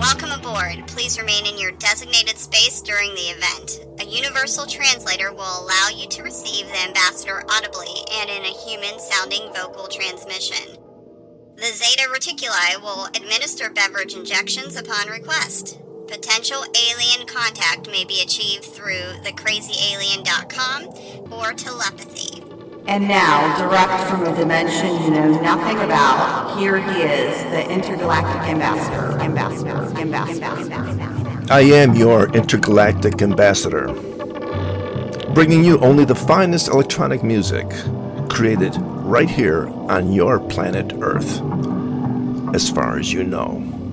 Welcome aboard. Please remain in your designated space during the event. A universal translator will allow you to receive the ambassador audibly and in a human-sounding vocal transmission. The Zeta Reticuli will administer beverage injections upon request. Potential alien contact may be achieved through thecrazyalien.com or telepathy. And now, direct from a dimension you know nothing about, here he is, the intergalactic ambassador. I am your intergalactic ambassador, bringing you only the finest electronic music, created right here on your planet Earth, as far as you know.